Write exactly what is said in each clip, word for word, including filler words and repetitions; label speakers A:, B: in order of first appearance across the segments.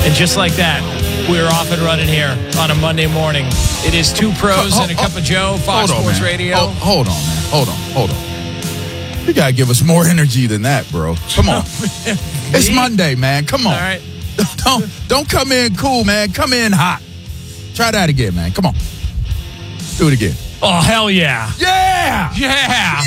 A: And just like that, we're off and running here on a Monday morning. It is two pros
B: oh,
A: and a
B: oh,
A: cup of Joe, Fox
B: hold on,
A: Sports
B: man.
A: Radio.
B: Oh, hold on, man. Hold on, hold on. You got to give us more energy than that, bro. Come on. It's Monday, man. Come on.
A: All right.
B: Don't, don't come in cool, man. Come in hot. Try that again, man. Come on. Do it again.
A: Oh, hell yeah.
B: Yeah.
A: Yeah.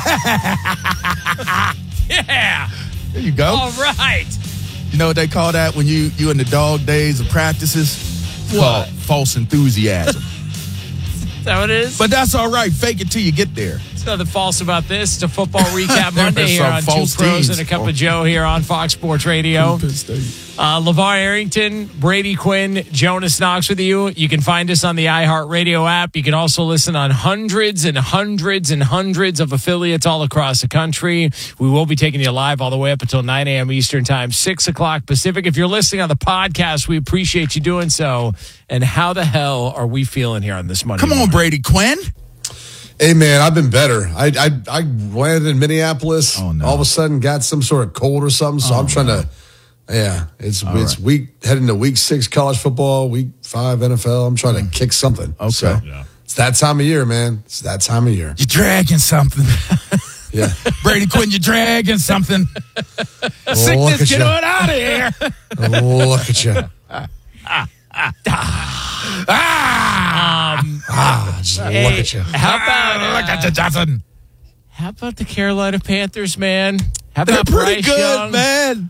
B: Yeah.
A: Yeah.
B: There you go.
A: All right.
B: You know what they call that when you you in the dog days of practices?
A: What?
B: Called false enthusiasm.
A: Is that what it is?
B: But that's all right. Fake it till you get there.
A: There's nothing false about this. It's a football recap
B: There
A: Monday
B: are
A: here
B: some
A: on Two
B: false
A: Pros
B: teams.
A: and a Cup of Joe here on Fox Sports Radio. Uh, LeVar Arrington, Brady Quinn, Jonas Knox with you. You can find us on the iHeartRadio app. You can also listen on hundreds and hundreds and hundreds of affiliates all across the country. We will be taking you live all the way up until nine a.m. Eastern Time, six o'clock Pacific. If you're listening on the podcast, we appreciate you doing so. And how the hell are we feeling here on this Monday
B: Come on,
A: morning?
B: Brady Quinn.
C: Hey, man, I've been better. I I, I landed in Minneapolis.
B: Oh, no.
C: All of a sudden got some sort of cold or something, so
B: Oh,
C: I'm trying
B: no.
C: to, yeah, it's
B: All
C: it's
B: right.
C: week, heading to week six college football, week five N F L. I'm trying to kick something.
B: Okay.
C: So
A: Yeah.
C: it's that time of year, man. It's that time of year.
B: You're dragging something.
C: Yeah.
B: Brady Quinn, you're dragging something.
C: Look
B: Sickness,
C: at
B: get
C: ya.
B: it out of here.
C: Look at you.
B: Ah!
A: Um,
C: Ah, just
A: hey,
C: look at you.
A: How about,
B: Ah, look at
A: uh,
B: you, Johnson.
A: how about the Carolina Panthers, man? How
B: They're
A: about
B: pretty
A: Bryce
B: good,
A: Young?
B: man.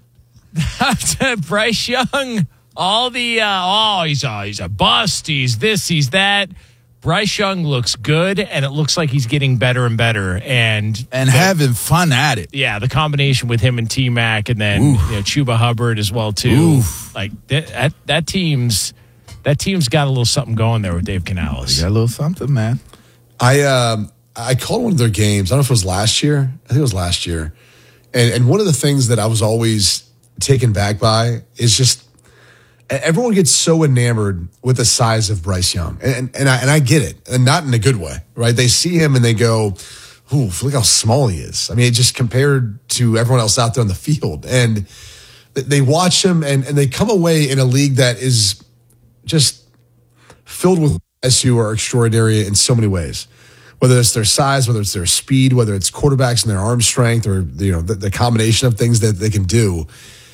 A: Bryce Young, all the uh, oh, he's a he's a bust. He's this, he's that. Bryce Young looks good, and it looks like he's getting better and better. And
B: And having fun at it.
A: yeah, the combination with him and T Mac, and then
B: Oof.
A: you know, Chuba Hubbard as well too.
B: Oof.
A: Like that, that that team's that team's got a little something going there with Dave
B: You
A: Canales.
B: got a little something, man.
C: I um I called one of their games. I don't know if it was last year. I think it was last year. And and one of the things that I was always taken back by is just everyone gets so enamored with the size of Bryce Young. And and I and I get it. And not in a good way, right? They see him and they go, "Ooh, look how small he is." I mean, just compared to everyone else out there on the field. And they watch him and, and they come away in a league that is just filled with guys who are extraordinary in so many ways. Whether it's their size, whether it's their speed, whether it's quarterbacks and their arm strength, or you know the, the combination of things that they can do.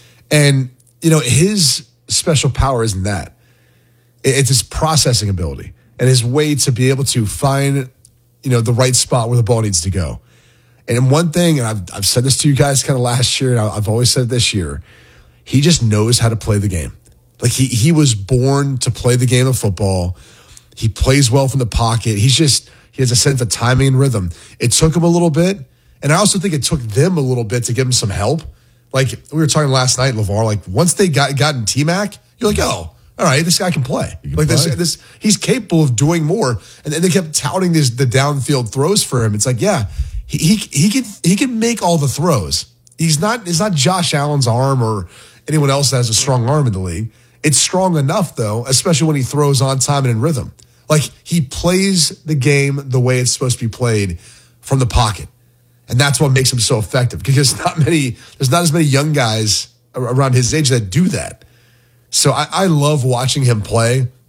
C: And you know his special power isn't that; it's his processing ability and his way to be able to find you know the right spot where the ball needs to go. And one thing, and I've I've said this to you guys kind of last year, and I've always said it this year, he just knows how to play the game. Like he he was born to play the game of football. He plays well from the pocket. He's just. He has a sense of timing and rhythm. It took him a little bit, and I also think it took them a little bit to give him some help. Like we were talking last night, LeVar, like once they got gotten T-Mac, you're like, oh, all right, this guy can play.
B: can
C: Like this,
B: play.
C: this, he's capable of doing more. And then they kept touting this, the downfield throws for him. It's like, yeah, he he he can he can make all the throws. He's not it's not Josh Allen's arm or anyone else that has a strong arm in the league. It's strong enough though, especially when he throws on time and in rhythm. Like he plays the game the way it's supposed to be played from the pocket. And that's what makes him so effective because not many, there's not as many young guys around his age that do that. So I, I love watching him play.